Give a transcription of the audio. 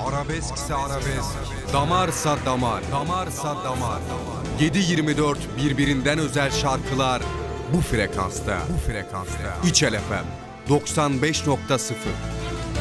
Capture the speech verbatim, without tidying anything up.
Arabeskse arabesk, damarsa damar, damarsa damar. yedi yirmi dört birbirinden özel şarkılar bu frekansta. Bu frekansta. İçel F M doksan beş nokta sıfır.